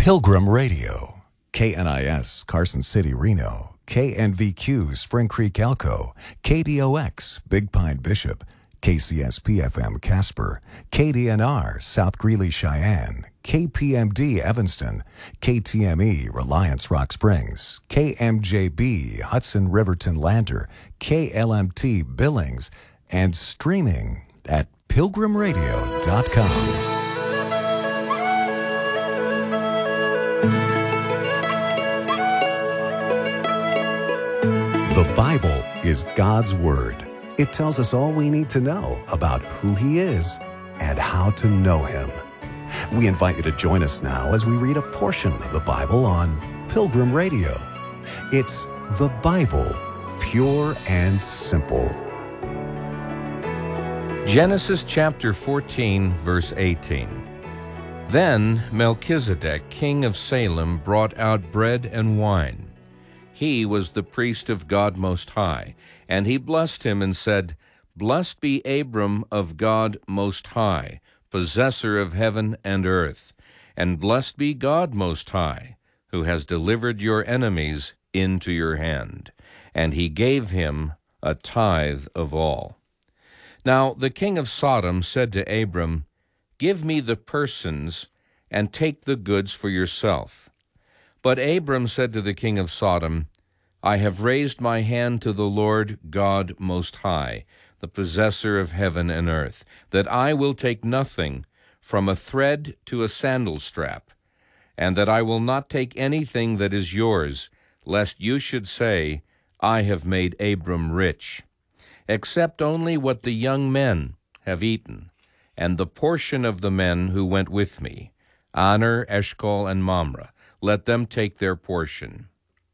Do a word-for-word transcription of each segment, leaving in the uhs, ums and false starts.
Pilgrim Radio, K N I S, Carson City, Reno, K N V Q, Spring Creek, Elko, K D O X, Big Pine, Bishop, K C S P F M, Casper, K D N R, South Greeley, Cheyenne, K P M D, Evanston, K T M E, Reliance, Rock Springs, K M J B, Hudson, Riverton, Lander, K L M T, Billings, and streaming at pilgrim radio dot com. The Bible is God's Word. It tells us all we need to know about who He is and how to know Him. We invite you to join us now as we read a portion of the Bible on Pilgrim Radio. It's the Bible, pure and simple. Genesis chapter fourteen, verse eighteen. Then Melchizedek, king of Salem, brought out bread and wine. He was the priest of God Most High, and he blessed him and said, Blessed be Abram of God Most High, possessor of heaven and earth, and blessed be God Most High, who has delivered your enemies into your hand. And he gave him a tithe of all. Now the king of Sodom said to Abram, Give me the persons, and take the goods for yourself. But Abram said to the king of Sodom, I have raised my hand to the Lord God Most High, the possessor of heaven and earth, that I will take nothing from a thread to a sandal strap, and that I will not take anything that is yours, lest you should say, I have made Abram rich, except only what the young men have eaten, and the portion of the men who went with me, Aner, Eshcol, and Mamre. Let them take their portion.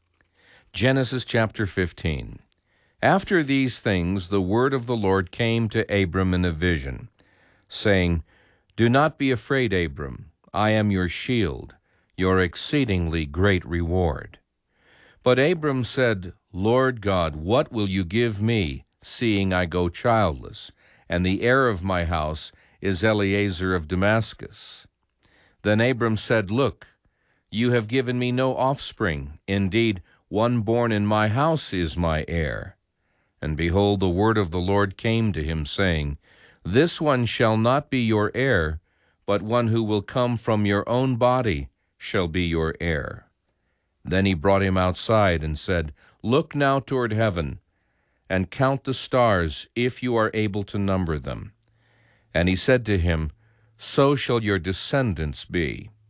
Genesis chapter fifteen. After these things the word of the Lord came to Abram in a vision, saying, Do not be afraid, Abram. I am your shield, your exceedingly great reward. But Abram said, Lord God, what will you give me, seeing I go childless, and the heir of my house is Eliezer of Damascus? Then Abram said, Look, you have given me no offspring. Indeed, one born in my house is my heir. And behold, the word of the Lord came to him, saying, This one shall not be your heir, but one who will come from your own body shall be your heir. Then he brought him outside and said, Look now toward heaven, and count the stars, if you are able to number them. And he said to him, So shall your descendants be.